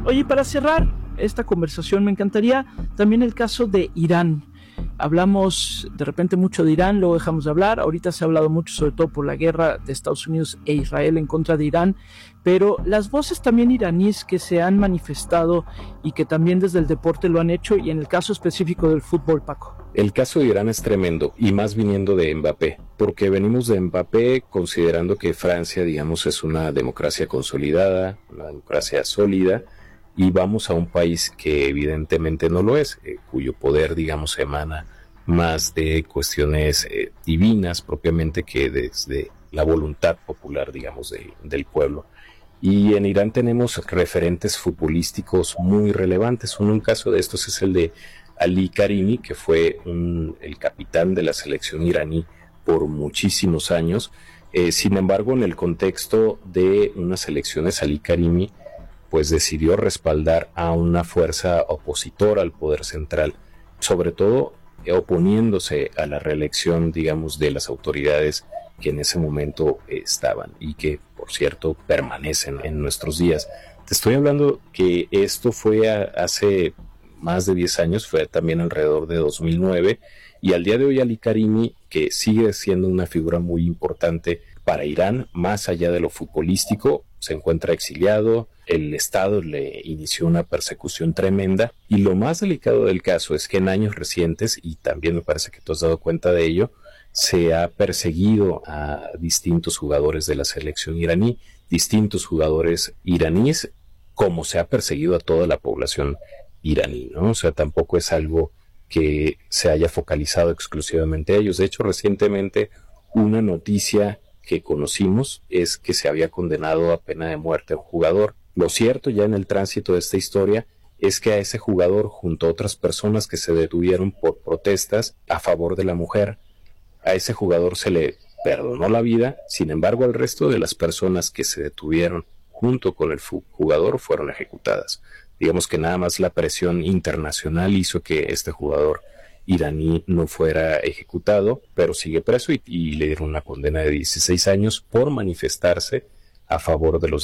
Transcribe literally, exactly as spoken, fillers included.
Oye, para cerrar esta conversación, me encantaría también el caso de Irán. Hablamos de repente mucho de Irán, luego dejamos de hablar. Ahorita se ha hablado mucho, sobre todo por la guerra de Estados Unidos e Israel en contra de Irán, pero las voces también iraníes que se han manifestado y que también desde el deporte lo han hecho, y en el caso específico del fútbol, Paco. El caso de Irán es tremendo, y más viniendo de Mbappé, porque venimos de Mbappé considerando que Francia, digamos, es una democracia consolidada, una democracia sólida, y vamos a un país que evidentemente no lo es, eh, cuyo poder, digamos, emana más de cuestiones eh, divinas propiamente que desde la voluntad popular, digamos, de, del pueblo. Y en Irán tenemos referentes futbolísticos muy relevantes. Un, un caso de estos es el de Ali Karimi, que fue un, el capitán de la selección iraní por muchísimos años. Eh, sin embargo, en el contexto de unas elecciones, Ali Karimi pues decidió respaldar a una fuerza opositora al poder central, sobre todo eh, oponiéndose a la reelección, digamos, de las autoridades que en ese momento eh, estaban y que, por cierto, permanecen en nuestros días. Te estoy hablando que esto fue a, hace más de diez años, fue también alrededor de dos mil nueve, y al día de hoy Ali Karimi, que sigue siendo una figura muy importante para Irán, más allá de lo futbolístico, se encuentra exiliado, el Estado le inició una persecución tremenda, y lo más delicado del caso es que en años recientes, y también me parece que tú has dado cuenta de ello, se ha perseguido a distintos jugadores de la selección iraní, distintos jugadores iraníes, como se ha perseguido a toda la población iraní, ¿no? O sea, tampoco es algo que se haya focalizado exclusivamente a ellos. De hecho, recientemente una noticia que conocimos es que se había condenado a pena de muerte a un jugador. Lo cierto ya en el tránsito de esta historia es que a ese jugador, junto a otras personas que se detuvieron por protestas a favor de la mujer, a ese jugador se le perdonó la vida. Sin embargo, al resto de las personas que se detuvieron junto con el jugador fueron ejecutadas. Digamos que nada más la presión internacional hizo que este jugador iraní no fuera ejecutado, pero sigue preso y, y le dieron una condena de dieciséis años por manifestarse a favor de los